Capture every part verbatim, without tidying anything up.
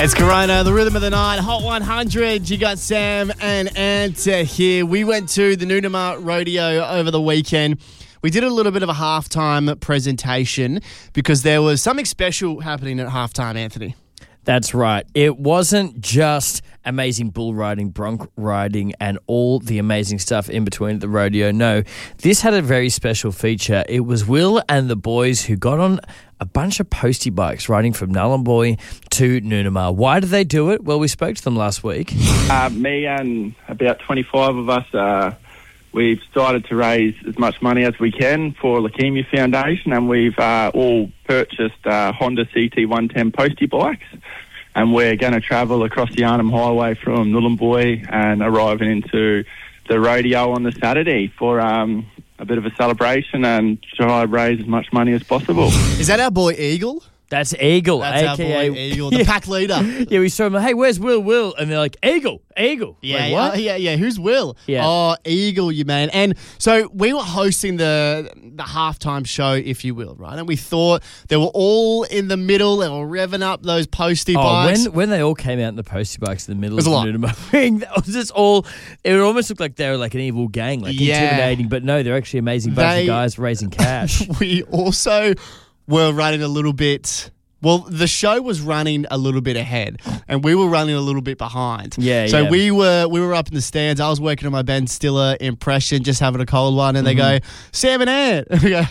It's Corona, the rhythm of the night, Hot one hundred. You got Sam and Anta here. We went to the Noonamar Rodeo over the weekend. We did a little bit of a halftime presentation because there was something special happening at halftime, Anthony. That's right. It wasn't just amazing bull riding, bronc riding, and all the amazing stuff in between at the rodeo. No, this had a very special feature. It was Will and the boys who got on a bunch of postie bikes riding from Nhulunbuy to Noonamar. Why did they do it? Well, we spoke to them last week. Uh, me and about twenty-five of us, uh, we've started to raise as much money as we can for Leukemia Foundation, and we've uh, all purchased uh, Honda C T one ten postie bikes. And we're going to travel across the Arnhem Highway from Nhulunbuy and arriving into the rodeo on the Saturday for um, a bit of a celebration and try to raise as much money as possible. Is that our boy Eagle? That's Eagle, That's a our k a. boy Eagle, the pack leader. Yeah, we saw him, hey, where's Will, Will? And they're like, Eagle, Eagle. Yeah, Like, what? yeah, yeah. Who's Will? Yeah. Oh, Eagle, you man. And so we were hosting the the halftime show, if you will, right? And we thought they were all in the middle. They were revving up those postie Oh, bikes. when when they all came out in the postie bikes in the middle It was of a lot. the Noonamar ring, that was just all, it would almost look like they were like an evil gang, like Yeah. intimidating, but no, they're actually amazing bunch They- of guys raising cash. We also were running a little bit. Well, the show was running a little bit ahead, and we were running a little bit behind. Yeah, So yeah. we were we were up in the stands. I was working on my Ben Stiller impression, just having a cold one, and they go, Sam and Ant. And we go,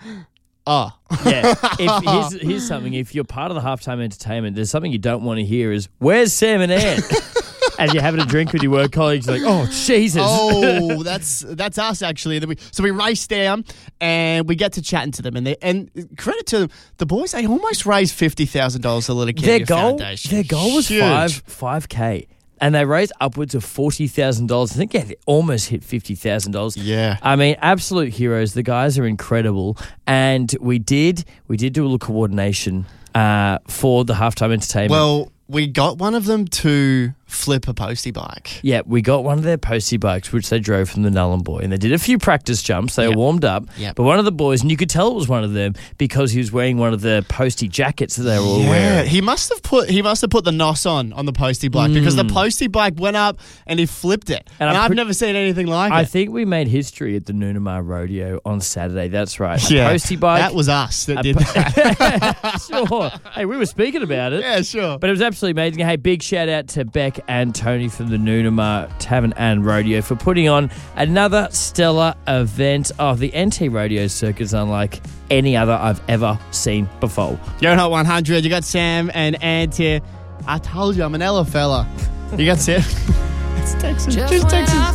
oh. Yeah. If, here's, here's something. If you're part of the halftime entertainment, there's something you don't want to hear is, where's Sam and Ant? As you're having a drink with your work colleagues, like, oh, Jesus. Oh, that's that's us actually. Then we, so we race down and we get to chatting to them, and they, and credit to them, the boys, they almost raised fifty thousand dollars to Leukemia Their goal, Foundation. their goal was Huge. five five k, and they raised upwards of forty thousand dollars. I think yeah, they almost hit fifty thousand dollars. Yeah. I mean, absolute heroes. The guys are incredible, and we did we did do a little coordination uh, for the halftime entertainment. Well, we got one of them to flip a postie bike. Yeah, we got one of their postie bikes, which they drove from the Nhulunbuy, and they did a few practice jumps. They Yep. were warmed up, Yep. but one of the boys, and you could tell it was one of them because he was wearing one of the postie jackets that they were all Yeah, wearing. he must have put he must have put the N O S on on the postie bike because the postie bike went up and he flipped it, and, And I'm I've pre- never seen anything like I it. think we made history at the Noonamar Rodeo on Saturday. That's right. A Yeah, postie bike. that was us that a did po- that. Sure. Hey, we were speaking about it. Yeah, sure. But it was absolutely amazing. Hey, big shout out to Beck and Tony from the Noonamar Tavern and Rodeo for putting on another stellar event. Oh, the N T Rodeo Circuit is unlike any other I've ever seen before. You're on Hot one hundred. You got Sam and Ant here. I told you I'm an Ella fella. You got Sam. It's Texas. Just Texas.